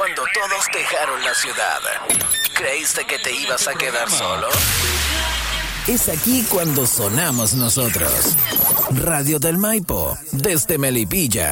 cuando todos dejaron la ciudad. ¿Creíste que te ibas a quedar solo? Es aquí cuando sonamos nosotros. Radio del Maipo, desde Melipilla.